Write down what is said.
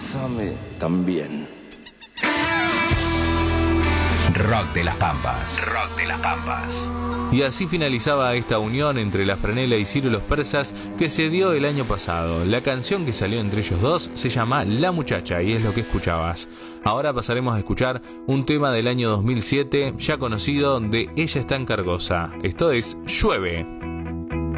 bésame también. Rock de las Pampas. Rock de las Pampas. Y así finalizaba esta unión entre La Franela y Ciro los Persas que se dio el año pasado. La canción que salió entre ellos dos se llama La Muchacha y es lo que escuchabas. Ahora pasaremos a escuchar un tema del año 2007 ya conocido de Ella está en Cargosa. Esto es Llueve.